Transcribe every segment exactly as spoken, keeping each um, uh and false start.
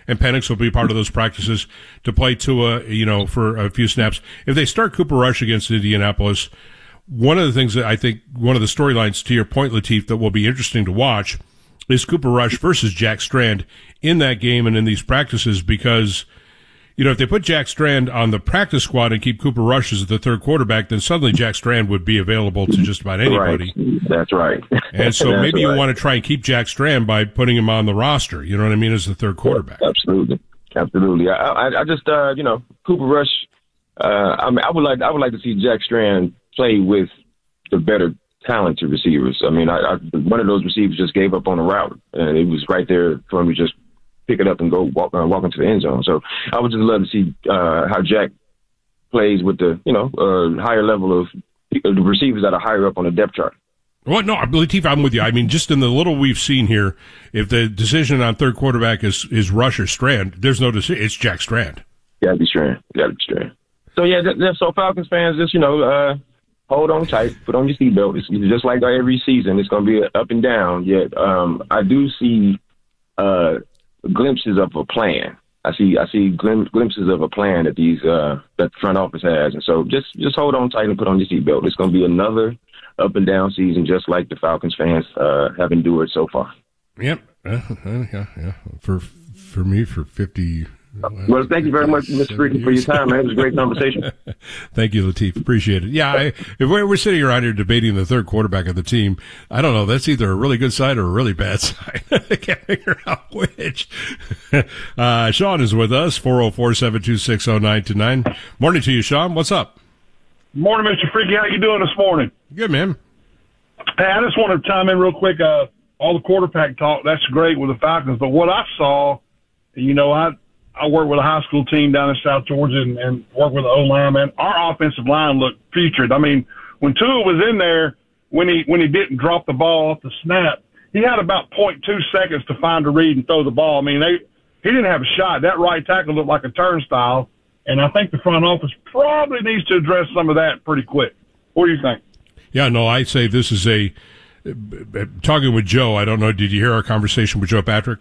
and Penix will be part of those practices to play Tua, you know, for a few snaps. If they start Cooper Rush against Indianapolis, one of the things that I think, one of the storylines to your point, Lateef, that will be interesting to watch is Cooper Rush versus Jack Strand in that game and in these practices, because, you know, if they put Jack Strand on the practice squad and keep Cooper Rush as the third quarterback, then suddenly Jack Strand would be available to just about anybody. Right. That's right. And so That's maybe you right. want to try and keep Jack Strand by putting him on the roster, you know what I mean, as the third quarterback. Absolutely. Absolutely. I, I, I just, uh, you know, Cooper Rush, uh, I mean, I would like, I would like to see Jack Strand play with the better talented receivers. I mean, I, I, one of those receivers just gave up on a route, and it was right there for him to just pick it up and go walk uh, walk into the end zone. So I would just love to see uh, how Jack plays with the, you know, uh, higher level of uh, the receivers that are higher up on the depth chart. Well, no, Lateef, I'm with you. I mean, just in the little we've seen here, if the decision on third quarterback is, is Rush or Strand, there's no decision. It's Jack Strand. Gotta be Strand. Gotta be Strand. So, yeah, th- th- so Falcons fans, just, you know, uh, hold on tight, put on your seatbelt. It's just like every season. It's going to be up and down. Yet um, I do see uh, glimpses of a plan. I see I see glim- glimpses of a plan that these uh, that the front office has. And so just just hold on tight and put on your seatbelt. It's going to be another up and down season, just like the Falcons fans uh, have endured so far. Yep. Uh, uh, yeah, yeah. For for me, for fifty. Well, thank you very much, Mister Freaky, for your time, man. It was a great conversation. Thank you, Lateef. Appreciate it. Yeah, I, if we're, we're sitting around here debating the third quarterback of the team, I don't know. That's either a really good side or a really bad side. I can't figure out which. Uh, Sean is with us, four oh four, seven two six, oh nine two nine. Morning to you, Sean. What's up? Morning, Mister Freaky. How you doing this morning? Good, man. Hey, I just want to chime in real quick. Uh, all the quarterback talk, that's great with the Falcons. But what I saw, you know, I I work with a high school team down in South Georgia and, and work with the O-line, man. Our offensive line looked putrid. I mean, when Tua was in there, when he when he didn't drop the ball off the snap, he had about point two seconds to find a read and throw the ball. I mean, they he didn't have a shot. That right tackle looked like a turnstile, and I think the front office probably needs to address some of that pretty quick. What do you think? Yeah, no, I say this is a talking with Joe. I don't know. Did you hear our conversation with Joe Patrick?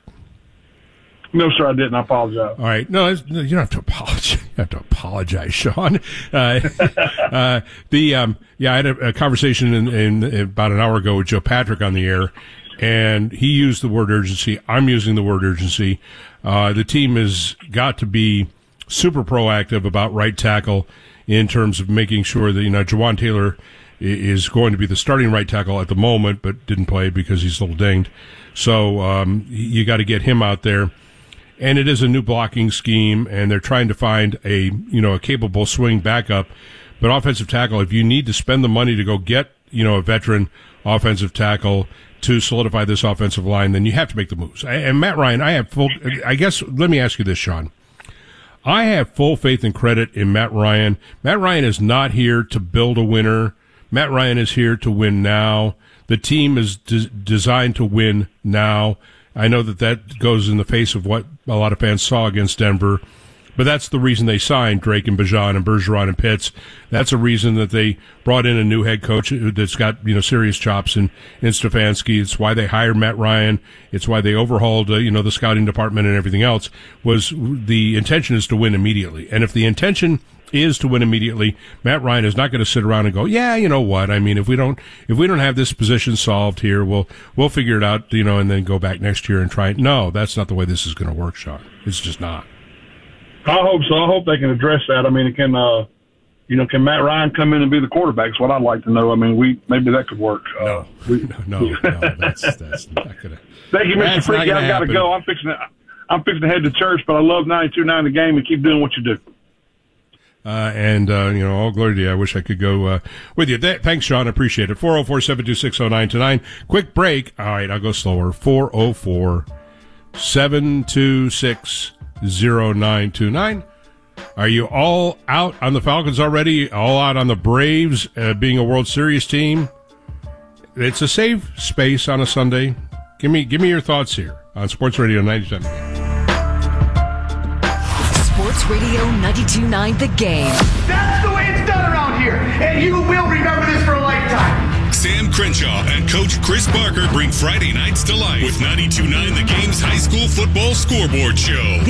No, sir, I didn't. I apologize. All right. No, you don't have to apologize. You have to apologize, Sean. Uh, uh, the, um, yeah, I had a, a conversation in, in about an hour ago with Joe Patrick on the air, and he used the word urgency. I'm using the word urgency. Uh, the team has got to be super proactive about right tackle in terms of making sure that, you know, Jawan Taylor is going to be the starting right tackle at the moment, but didn't play because he's a little dinged. So, um, you got to get him out there. And it is a new blocking scheme, and they're trying to find a, you know, a capable swing backup. But offensive tackle, if you need to spend the money to go get, you know, a veteran offensive tackle to solidify this offensive line, then you have to make the moves. And Matt Ryan, I have full, I guess, let me ask you this, Sean. I have full faith and credit in Matt Ryan. Matt Ryan is not here to build a winner. Matt Ryan is here to win now. The team is de- designed to win now. I know that that goes in the face of what a lot of fans saw against Denver, but that's the reason they signed Drake and Bijan and Bergeron and Pitts. That's a reason that they brought in a new head coach that's got, you know, serious chops in, in Stefanski. It's why they hired Matt Ryan. It's why they overhauled, uh, you know, the scouting department and everything else. Was the intention is to win immediately. And if the intention is to win immediately, Matt Ryan is not going to sit around and go, yeah, you know what? I mean, if we don't, if we don't have this position solved here, we'll, we'll figure it out, you know, and then go back next year and try it. No, that's not the way this is going to work, Sean. It's just not. I hope so. I hope they can address that. I mean, it can, uh, you know, can Matt Ryan come in and be the quarterback? That's what I'd like to know. I mean, we, maybe that could work. No, uh, we, no, no, no, that's, that's not going to. Thank you, Mister Freaky. I've got to go. I'm fixing to, I'm fixing to head to church, but I love ninety-two nine the game and keep doing what you do. Uh, and, uh, you know, all glory to you. I wish I could go, uh, with you. Th- thanks, Sean. Appreciate it. four oh four, seven two six, oh nine two nine. Quick break. All right, I'll go slower. four oh four, seven two six, oh nine two nine. Are you all out on the Falcons already? All out on the Braves, uh, being a World Series team? It's a safe space on a Sunday. Give me, give me your thoughts here on Sports Radio ninety-seven. Sports Radio ninety-two point nine The Game. That's the way it's done around here, and you will remember this for a lifetime. Sam Crenshaw and Coach Chris Barker bring Friday nights to life with ninety-two point nine The Game's high school football scoreboard show.